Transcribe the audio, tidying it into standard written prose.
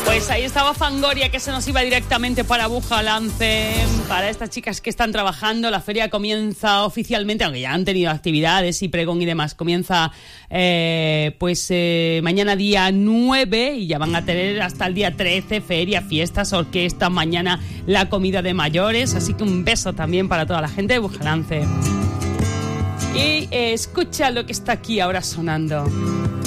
Pues ahí estaba Fangoria, que se nos iba directamente para Bujalance. Para estas chicas que están trabajando, la feria comienza oficialmente, aunque ya han tenido actividades y pregón y demás. Comienza mañana día 9 y ya van a tener hasta el día 13 feria, fiestas, orquesta, mañana la comida de mayores. Así que un beso también para toda la gente de Bujalance. Y escucha lo que está aquí ahora sonando.